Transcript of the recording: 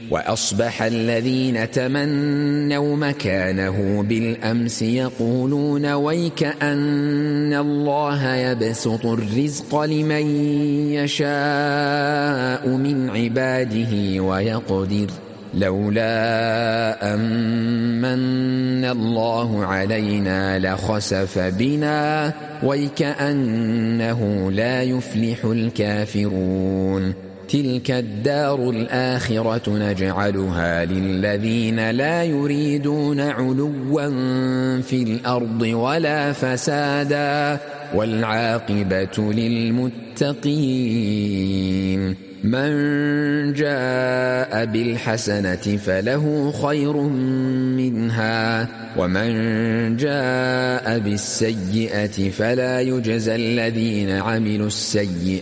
وأصبح الذين تمنوا مكانه بالأمس يقولون ويك أن الله يبسط الرزق لمن يشاء من عباده ويقدر لولا أمن الله علينا لخسف بنا ويكأنه لا يفلح الكافرون تلك الدار الآخرة نجعلها للذين لا يريدون علوا في الأرض ولا فسادا والعاقبة للمتقين من جاء بالحسنة فله خير منها ومن جاء بالسيئة فلا يجزى الذين عملوا السيئة